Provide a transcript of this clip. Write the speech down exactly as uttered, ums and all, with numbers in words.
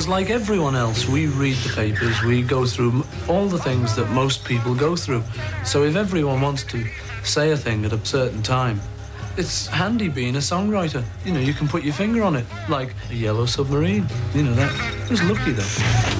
Because like everyone else, we read the papers, we go through all the things that most people go through. So if everyone wants to say a thing at a certain time, it's handy being a songwriter. You know, you can put your finger on it, like a yellow submarine. You know that. It was lucky, though.